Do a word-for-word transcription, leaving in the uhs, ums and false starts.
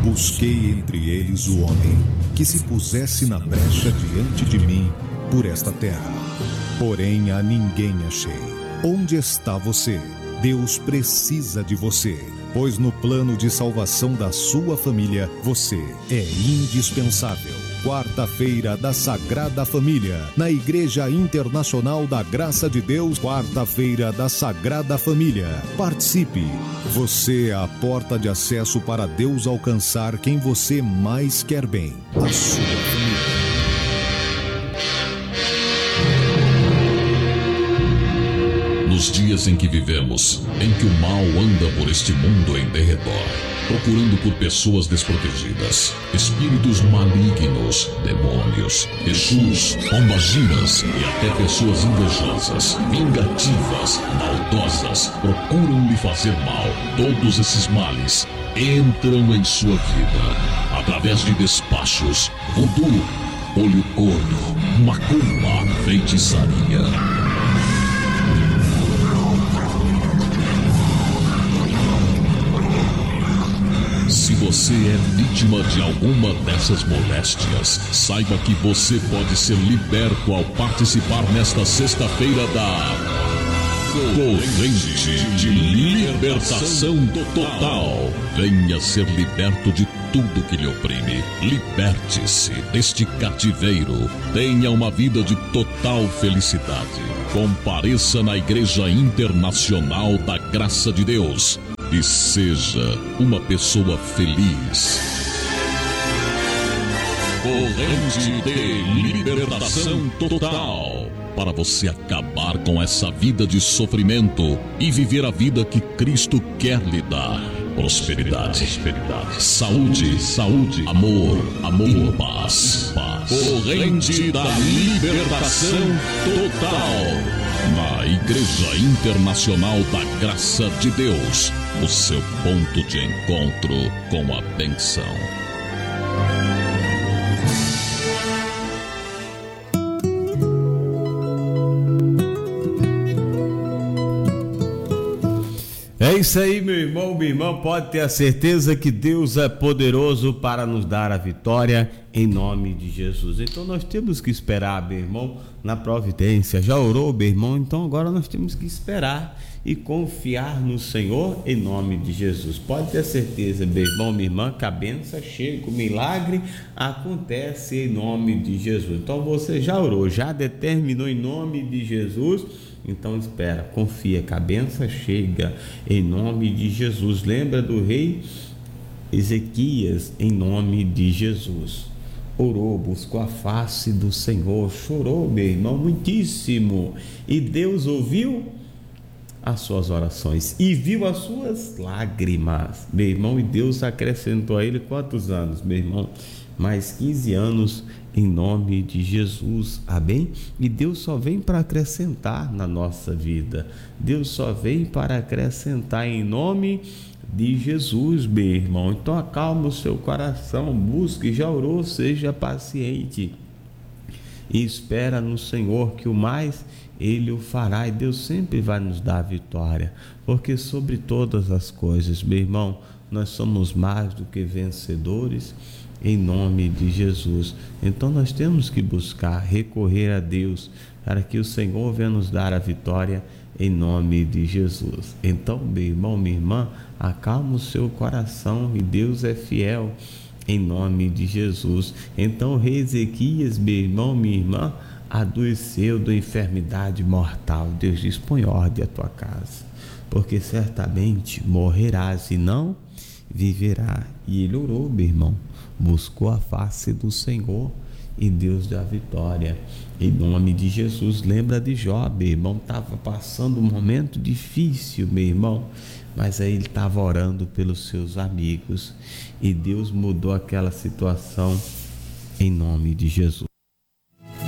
Busquei entre eles o homem que se pusesse na brecha diante de mim por esta terra. Porém a ninguém achei. Onde está você? Deus precisa de você, pois no plano de salvação da sua família, você é indispensável. Quarta-feira da Sagrada Família, na Igreja Internacional da Graça de Deus, quarta-feira da Sagrada Família. Participe! Você é a porta de acesso para Deus alcançar quem você mais quer bem, a sua família. Nos dias em que vivemos, em que o mal anda por este mundo em derredor, procurando por pessoas desprotegidas, espíritos malignos, demônios, exus, pombagiras e até pessoas invejosas, vingativas, maldosas, procuram lhe fazer mal. Todos esses males entram em sua vida através de despachos, voodoo, olho gordo, macumba, feitiçaria. Se você é vítima de alguma dessas moléstias, saiba que você pode ser liberto ao participar nesta sexta-feira da Corrente de Libertação Total. Venha ser liberto de tudo que lhe oprime. Liberte-se deste cativeiro. Tenha uma vida de total felicidade. Compareça na Igreja Internacional da Graça de Deus e seja uma pessoa feliz. Corrente de Libertação Total, para você acabar com essa vida de sofrimento e viver a vida que Cristo quer lhe dar. Prosperidade, prosperidade, saúde, saúde, amor, amor e paz, paz. Corrente da Libertação Total, na Igreja Internacional da Graça de Deus, o seu ponto de encontro com a bênção. É isso aí, meu irmão, minha irmã, pode ter a certeza que Deus é poderoso para nos dar a vitória em nome de Jesus. Então nós temos que esperar, meu irmão, na providência. Já orou, meu irmão? Então agora nós temos que esperar e confiar no Senhor em nome de Jesus. Pode ter certeza, meu irmão, minha irmã, que a bênção chega, o milagre acontece em nome de Jesus. Então você já orou, já determinou em nome de Jesus. Então espera, confia que a bênção chega em nome de Jesus. Lembra do rei Ezequias em nome de Jesus. Orou, buscou a face do Senhor, chorou, meu irmão, muitíssimo. E Deus ouviu as suas orações e viu as suas lágrimas, meu irmão. E Deus acrescentou a ele quantos anos, meu irmão? Mais quinze anos em nome de Jesus, amém? E Deus só vem para acrescentar na nossa vida. Deus só vem para acrescentar em nome de Jesus, meu irmão. Então acalma o seu coração, busque, já orou, seja paciente e espera no Senhor, que o mais Ele o fará, e Deus sempre vai nos dar a vitória, porque sobre todas as coisas, meu irmão, nós somos mais do que vencedores em nome de Jesus. Então nós temos que buscar, recorrer a Deus, para que o Senhor venha nos dar a vitória em nome de Jesus. Então, meu irmão, minha irmã, acalma o seu coração, e Deus é fiel em nome de Jesus. Então, rei Ezequias, meu irmão, minha irmã, adoeceu da enfermidade mortal. Deus diz: põe ordem à tua casa, porque certamente morrerás e não viverá. E ele orou, meu irmão, buscou a face do Senhor, e Deus deu a vitória em nome de Jesus. Lembra de Jó, meu irmão, estava passando um momento difícil, meu irmão, mas aí ele estava orando pelos seus amigos, e Deus mudou aquela situação em nome de Jesus.